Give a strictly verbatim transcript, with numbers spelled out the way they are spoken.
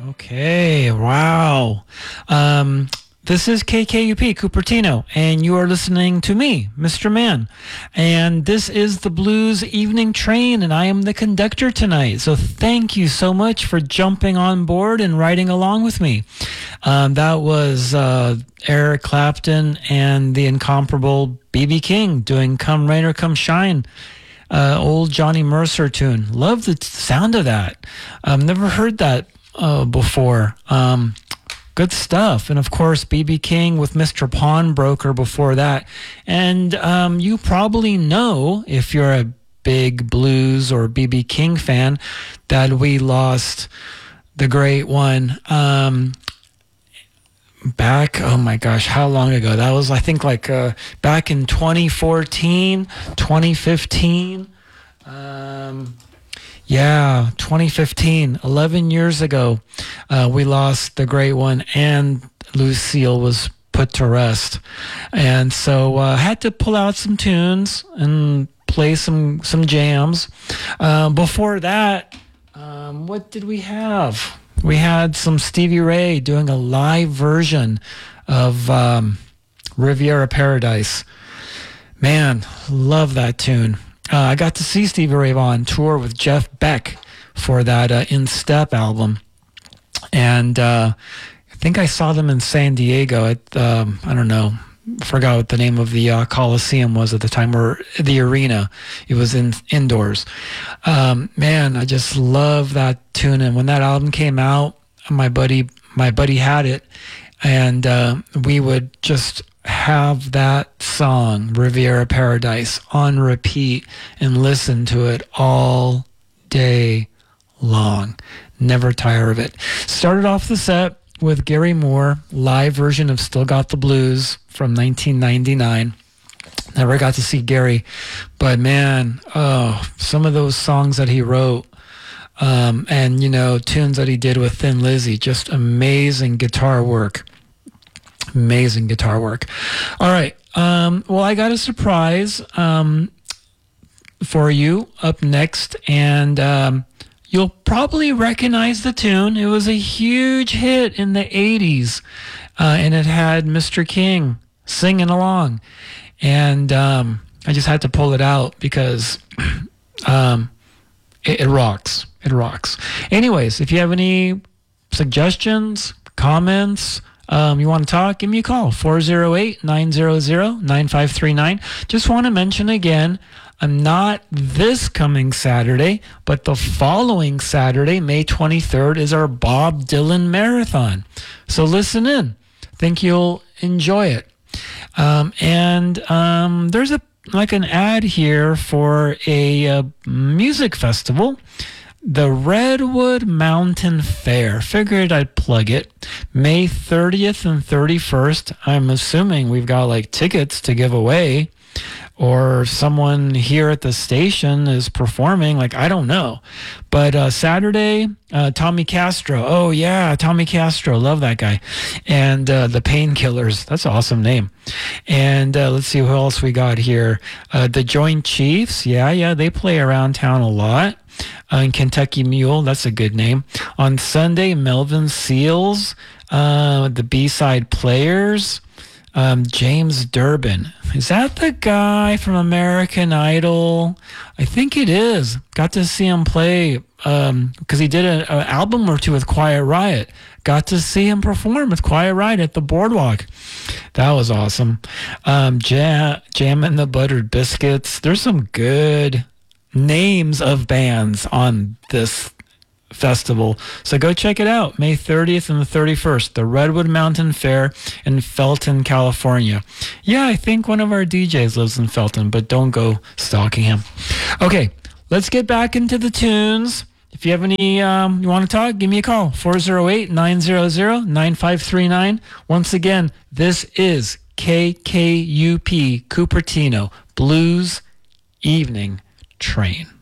Okay, wow. Um, this is K K U P, Cupertino, and you are listening to me, Mister Mann. And this is the Blues Evening Train, and I am the conductor tonight. So thank you so much for jumping on board and riding along with me. Um, that was uh, Eric Clapton and the incomparable B B King doing Come Rain or Come Shine. Uh, old Johnny Mercer tune. Love the sound of that. I've never heard that uh, before. Um, good stuff. And of course, B B King with Mister Pawnbroker before that. And um, you probably know, if you're a big blues or B B King fan, that we lost the great one um, back, oh my gosh, how long ago? That was, I think, like uh, back in twenty fourteen, twenty fifteen. Um, yeah, twenty fifteen, eleven years ago, uh, we lost the great one, and Lucille was put to rest. And so I uh, had to pull out some tunes and play some, some jams. Uh, before that, um, what did we have? We had some Stevie Ray doing a live version of um, Riviera Paradise. Man, love that tune. Uh, I got to see Stevie Ray on tour with Jeff Beck for that uh, In Step album. And uh, I think I saw them in San Diego at, um, I don't know, forgot what the name of the uh, Coliseum was at the time, or the arena. It was in indoors. Um, man, I just love that tune. And when that album came out, my buddy, my buddy had it, and uh, we would just have that song, Riviera Paradise, on repeat and listen to it all day long. Never tire of it. Started off the set with Gary Moore, live version of Still Got the Blues from nineteen ninety-nine. Never got to see Gary, but man, oh, some of those songs that he wrote, um, and, you know, tunes that he did with Thin Lizzy, just amazing guitar work. Amazing guitar work. All right. Um, well, I got a surprise um, for you up next, and um, you'll probably recognize the tune. It was a huge hit in the eighties, uh, and it had Mister King singing along. And um, I just had to pull it out because um, it, it rocks. It rocks. Anyways, if you have any suggestions, comments, um, you want to talk, give me a call, four oh eight, nine hundred, nine five three nine. Just want to mention again, I'm not this coming Saturday, but the following Saturday, May twenty-third, is our Bob Dylan Marathon. So listen in. Think you'll enjoy it. Um, and um, there's a like an ad here for a uh, music festival, the Redwood Mountain Fair. Figured I'd plug it. May thirtieth and thirty-first. I'm assuming we've got like tickets to give away, or someone here at the station is performing. Like, I don't know. But uh, Saturday, uh, Tommy Castro. Oh, yeah, Tommy Castro. Love that guy. And uh, the Painkillers. That's an awesome name. And uh, let's see who else we got here. Uh, the Joint Chiefs. Yeah, yeah, they play around town a lot. Uh, and Kentucky Mule. That's a good name. On Sunday, Melvin Seals. Uh, the B-Side Players. Um, James Durbin. Is that the guy from American Idol? I think it is. Got to see him play um, because he did an album or two with Quiet Riot. Got to see him perform with Quiet Riot at the Boardwalk. That was awesome. Um, Jam, Jam and the Buttered Biscuits. There's some good names of bands on this festival. So go check it out. May thirtieth and the thirty-first, the Redwood Mountain Fair in Felton, California. Yeah, I think one of our D Js lives in Felton, but don't go stalking him. Okay, let's get back into the tunes. If you have any, um, you want to talk, give me a call, four oh eight, nine hundred, nine five three nine. Once again, this is K K U P Cupertino Blues Evening Train.